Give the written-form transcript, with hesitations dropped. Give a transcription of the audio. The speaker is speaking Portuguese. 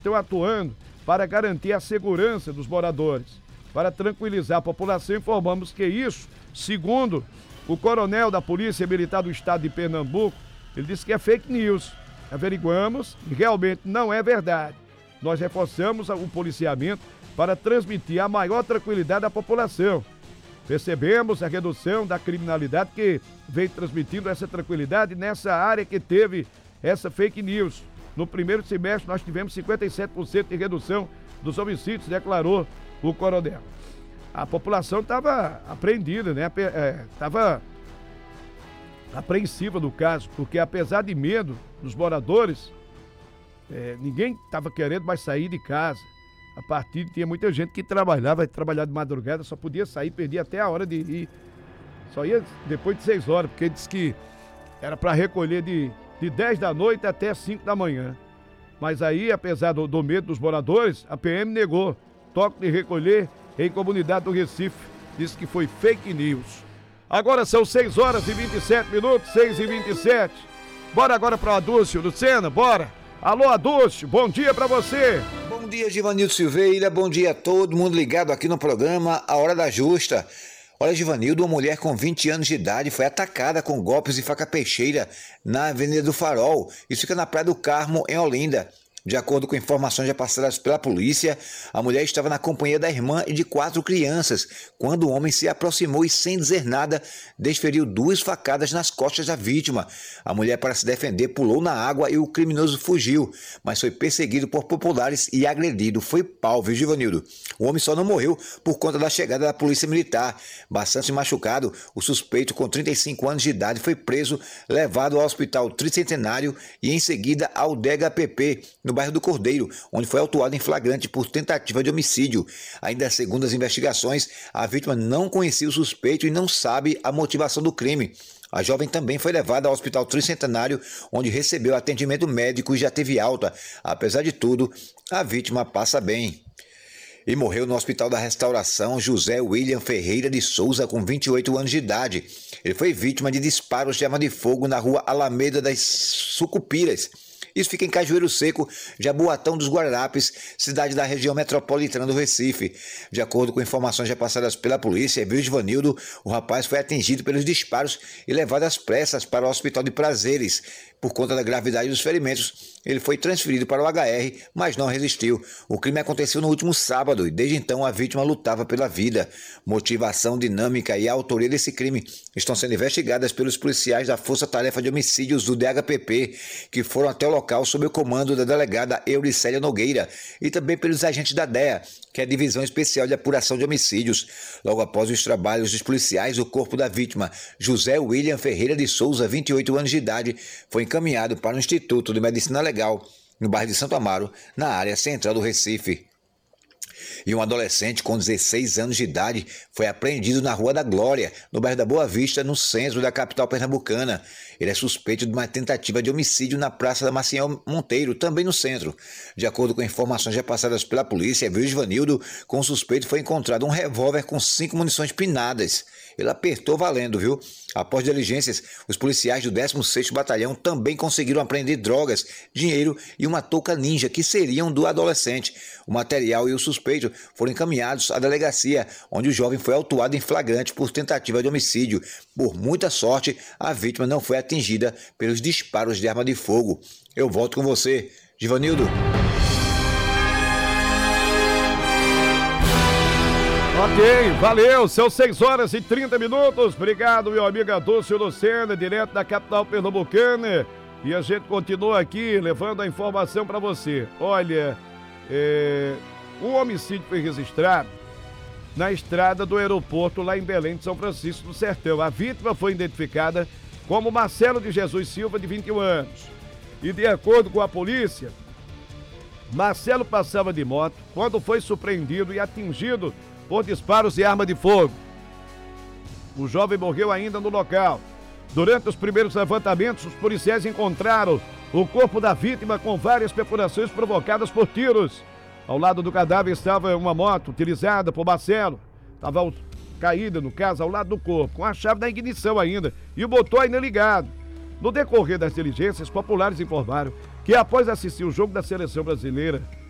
estão atuando para garantir a segurança dos moradores. Para tranquilizar a população, informamos que isso, segundo o coronel da Polícia Militar do Estado de Pernambuco, ele disse que é fake news. Averiguamos e realmente não é verdade. Nós reforçamos o policiamento para transmitir a maior tranquilidade à população. Percebemos a redução da criminalidade que vem transmitindo essa tranquilidade nessa área que teve essa fake news. No primeiro semestre nós tivemos 57% de redução dos homicídios, declarou o coronel. A população estava apreendida, né? Estava apreensiva do caso, porque apesar de medo dos moradores, ninguém estava querendo mais sair de casa. A partir tinha muita gente que trabalhava de madrugada, só podia sair, perdia até a hora de ir. Só ia depois de 6 horas, porque disse que era para recolher de 10 da noite até 5 da manhã. Mas aí, apesar do medo dos moradores, a PM negou toque de recolher em comunidade do Recife. Disse que foi fake news. Agora são 6 horas e 27 minutos, 6h27. Bora agora para o Adúcio Lucena, bora. Alô, Adúcio, bom dia para você. Bom dia, Givanildo Silveira, bom dia a todo mundo ligado aqui no programa A Hora da Justa. Olha, Givanildo, uma mulher com 20 anos de idade foi atacada com golpes de faca peixeira na Avenida do Farol. Isso fica na Praia do Carmo, em Olinda. De acordo com informações já passadas pela polícia, a mulher estava na companhia da irmã e de 4 crianças, quando o homem se aproximou e, sem dizer nada, desferiu 2 facadas nas costas da vítima. A mulher, para se defender, pulou na água e o criminoso fugiu, mas foi perseguido por populares e agredido. Foi pau, viu, Givanildo? O homem só não morreu por conta da chegada da polícia militar. Bastante machucado, o suspeito, com 35 anos de idade, foi preso, levado ao Hospital Tricentenário e, em seguida, ao DHPP, no bairro do Cordeiro, onde foi autuado em flagrante por tentativa de homicídio. Ainda segundo as investigações, a vítima não conhecia o suspeito e não sabe a motivação do crime. A jovem também foi levada ao Hospital Tricentenário, onde recebeu atendimento médico e já teve alta. Apesar de tudo, a vítima passa bem. E morreu no Hospital da Restauração José William Ferreira de Souza, com 28 anos de idade. Ele foi vítima de disparos de arma de fogo na rua Alameda das Sucupiras. Isso fica em Cajueiro Seco, Jaboatão dos Guararapes, cidade da região metropolitana do Recife. De acordo com informações já passadas pela polícia, viu, Givanildo, o rapaz foi atingido pelos disparos e levado às pressas para o Hospital de Prazeres. Por conta da gravidade dos ferimentos, ele foi transferido para o HR, mas não resistiu. O crime aconteceu no último sábado e desde então a vítima lutava pela vida. Motivação, dinâmica e a autoria desse crime estão sendo investigadas pelos policiais da Força Tarefa de Homicídios do DHPP, que foram até o local sob o comando da delegada Euricélia Nogueira, e também pelos agentes da DEA, que é a Divisão Especial de Apuração de Homicídios. Logo após os trabalhos dos policiais, o corpo da vítima, José William Ferreira de Souza, 28 anos de idade, foi encaminhado para o Instituto de Medicina Legal, no bairro de Santo Amaro, na área central do Recife. E um adolescente com 16 anos de idade foi apreendido na Rua da Glória, no bairro da Boa Vista, no centro da capital pernambucana. Ele é suspeito de uma tentativa de homicídio na Praça da Maciel Monteiro, também no centro. De acordo com informações já passadas pela polícia, viu, Givanildo, com o suspeito foi encontrado um revólver com 5 munições pinadas. Ele apertou valendo, viu? Após diligências, os policiais do 16º Batalhão também conseguiram apreender drogas, dinheiro e uma touca ninja que seriam do adolescente. O material e o suspeito foram encaminhados à delegacia, onde o jovem foi autuado em flagrante por tentativa de homicídio. Por muita sorte, a vítima não foi atingida pelos disparos de arma de fogo. Eu volto com você, Givanildo. Ok, valeu, são 6 horas e 30 minutos. Obrigado, meu amigo Adúcio Lucena, direto da capital pernambucana. E a gente continua aqui levando a informação para você. Olha, um homicídio foi registrado na estrada do aeroporto lá em Belém de São Francisco do Sertão. A vítima foi identificada como Marcelo de Jesus Silva, de 21 anos. E de acordo com a polícia, Marcelo passava de moto quando foi surpreendido e atingido por disparos de arma de fogo. O jovem morreu ainda no local. Durante os primeiros levantamentos, os policiais encontraram o corpo da vítima com várias perfurações provocadas por tiros. Ao lado do cadáver estava uma moto utilizada por Marcelo. Estava caída, no caso, ao lado do corpo, com a chave da ignição ainda e o motor ainda ligado. No decorrer das diligências, populares informaram que após assistir o jogo da seleção brasileira